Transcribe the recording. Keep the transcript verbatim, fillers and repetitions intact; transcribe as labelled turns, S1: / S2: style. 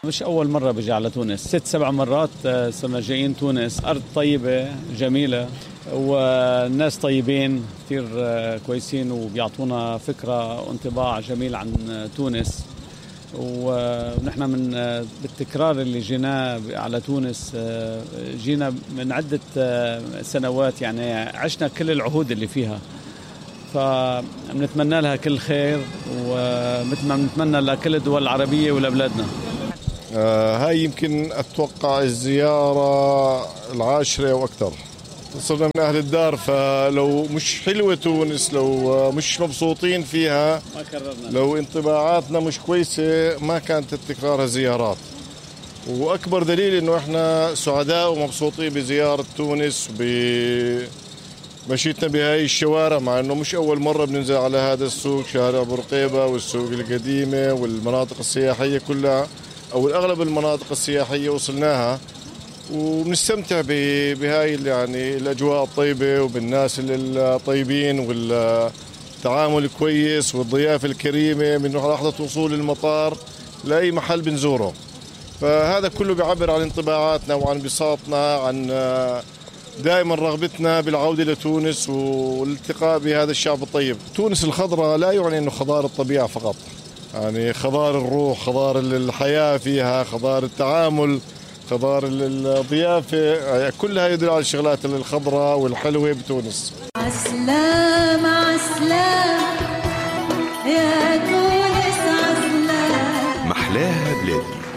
S1: مش أول مرة بجي على تونس، ست سبع مرات صرنا جايين تونس. أرض طيبة جميلة والناس طيبين كثير كويسين وبيعطونا فكرة وانطباع جميل عن تونس. ونحن من بالتكرار اللي جينا على تونس جينا من عدة سنوات، يعني عشنا كل العهود اللي فيها، فبنتمنى لها كل خير ومثل ما بنتمنى لكل الدول العربية ولبلادنا.
S2: آه هاي يمكن أتوقع الزيارة العاشرة وأكثر. صرنا من أهل الدار، فلو مش حلوة تونس، لو مش مبسوطين فيها،
S1: ما كررنا.
S2: لو انطباعاتنا مش كويسة ما كانت تكرارها زيارات. وأكبر دليل إنه إحنا سعداء ومبسوطين بزيارة تونس بمشيتنا بهاي الشوارع، مع إنه مش أول مرة بننزل على هذا السوق، شارع أبو رقيبة والسوق القديمة والمناطق السياحية كلها، أو الأغلب المناطق السياحية وصلناها، وبنستمتع بهاي يعني الأجواء الطيبة وبالناس الطيبين والتعامل الكويس والضيافة الكريمة من لحظة وصول المطار لأي محل بنزوره. فهذا كله بيعبر عن انطباعاتنا وعن انبساطنا، عن دائما رغبتنا بالعودة لتونس والالتقاء بهذا الشعب الطيب. تونس الخضراء لا يعني أنه خضار الطبيعة فقط، يعني خضار الروح، خضار الحياة فيها، خضار التعامل، خضار الضيافة، كلها يدل على الشغلات الخضراء والحلوة بتونس.
S3: عسلام عسلام يا تونس عسلام،
S4: محلاها بلادي.